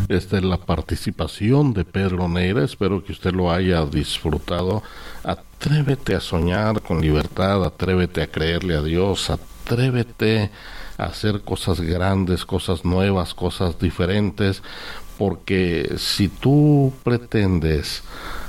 la participación de Pedro Neira. Espero que usted lo haya disfrutado. Atrévete a soñar con libertad, atrévete a creerle a Dios, atrévete a hacer cosas grandes, cosas nuevas, cosas diferentes, porque si tú pretendes